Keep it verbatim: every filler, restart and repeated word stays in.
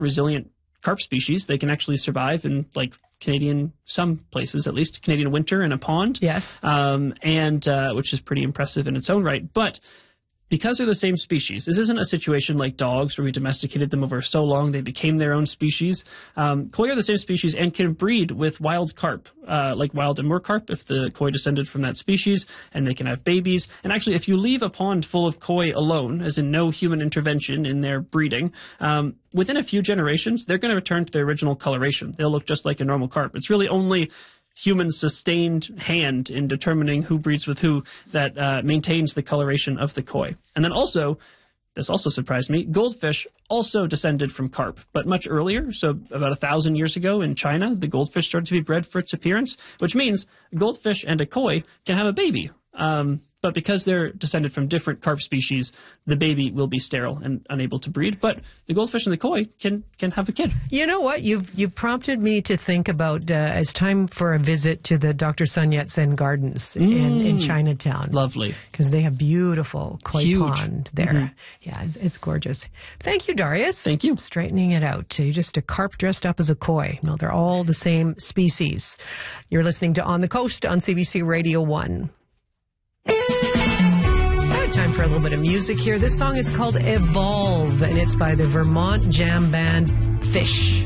resilient carp species. They can actually survive in like Canadian, some places at least, Canadian winter in a pond. Yes. Um, and uh, which is pretty impressive in its own right. But because they're the same species, this isn't a situation like dogs where we domesticated them over so long they became their own species. Um, koi are the same species and can breed with wild carp, uh, like wild Amur carp, if the koi descended from that species, and they can have babies. And actually, if you leave a pond full of koi alone, as in no human intervention in their breeding, um, within a few generations, they're going to return to their original coloration. They'll look just like a normal carp. It's really only human sustained hand in determining who breeds with who that uh, maintains the coloration of the koi. And then also, this also surprised me, goldfish also descended from carp, but much earlier. So about a thousand years ago in China, the goldfish started to be bred for its appearance, which means a goldfish and a koi can have a baby. Um, but because they're descended from different carp species, the baby will be sterile and unable to breed. But the goldfish and the koi can can have a kid. You know what? You've you prompted me to think about uh, it's time for a visit to the Doctor Sun Yat-sen Gardens mm. in, in Chinatown. Lovely. Because they have beautiful koi Huge. pond there. Mm-hmm. Yeah, it's, it's gorgeous. Thank you, Darius. Thank you. Straightening it out. You're just a carp dressed up as a koi. No, they're all the same species. You're listening to On the Coast on C B C Radio one. Time for a little bit of music here. This song is called Evolve, and it's by the Vermont jam band Fish.